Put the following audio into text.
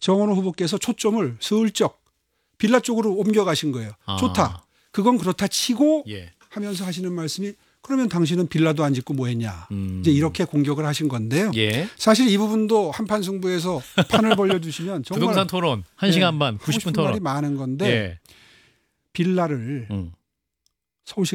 정원호 후보께서 초점을 슬쩍 빌라 쪽으로 옮겨가신 거예요. 좋다. 그건 그렇다 치고 예. 하면서 하시는 말씀이 그러면 당신은 빌라도 안 짓고 뭐 했냐. 이제 이렇게 공격을 하신 건데요. 예. 사실 이 부분도 한판 승부에서 판을 벌려주시면 정말 부동산 토론 1시간 반 하고 90분 싶은 토론. 말이 많은 건데 예. 빌라를 서울시